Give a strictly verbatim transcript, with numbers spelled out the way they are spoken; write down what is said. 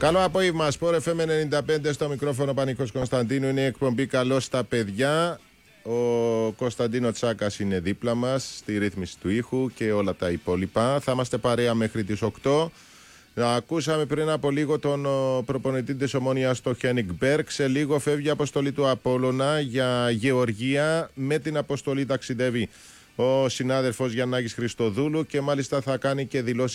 Καλό απόγευμα, Sport εφ εμ ενενήντα πέντε στο μικρόφωνο Πανίκος Κωνσταντίνου. Είναι η εκπομπή Καλώς τα παιδιά. Ο Κωνσταντίνο Τσάκας είναι δίπλα μας στη ρύθμιση του ήχου και όλα τα υπόλοιπα. Θα είμαστε παρέα μέχρι τις οκτώ. Ακούσαμε πριν από λίγο τον προπονητή της Ομόνοιας, το Χένικ Μπέρκ. Σε λίγο φεύγει η αποστολή του Απόλλωνα για Γεωργία. Με την αποστολή ταξιδεύει ο συνάδελφος Γιαννάκης Χριστοδούλου και μάλιστα θα κάνει και δηλώσεις